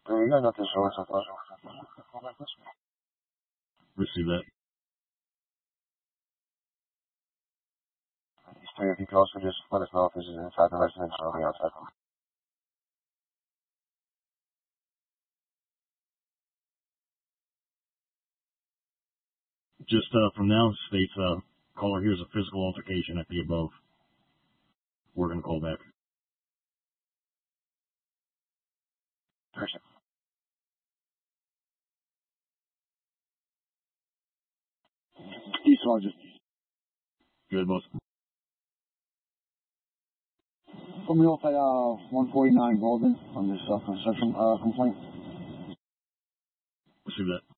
You got nothing short so far. Receive that. If you can also just let us know if this is inside the residence or on the outside. Just from now, states caller here's a physical altercation at the above. We're going to call back. Person. East Sergeant. Good, boss. Put me off at 149 Golden on this self-construction complaint. Receive that.